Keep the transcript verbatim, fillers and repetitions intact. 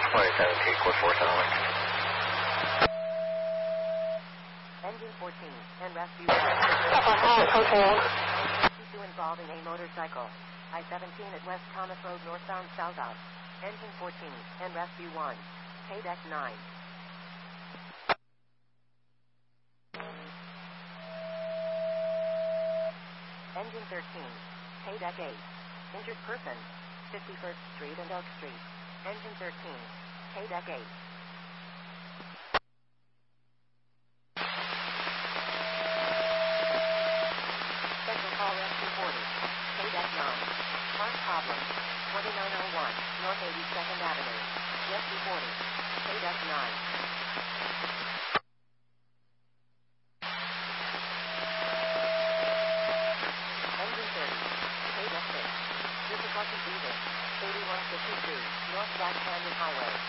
twenty-seven T, Core four Solid. Engine fourteen, and rescue. Okay. Issue involving a motorcycle. I seventeen at West Thomas Road, northbound, south-out. Engine fourteen, and rescue one. K deck nine. Engine thirteen, K deck eight. Injured person, fifty-first Street and Oak Street. Engine thirteen, K deck eight. Central call rescue forty, K deck nine. Park problem, twenty-nine oh one, North eighty-second Avenue. Rescue forty, K deck nine. Engine thirty, K deck six. Difficulty breathing, eighty-one fifty-three, North Black Canyon Highway.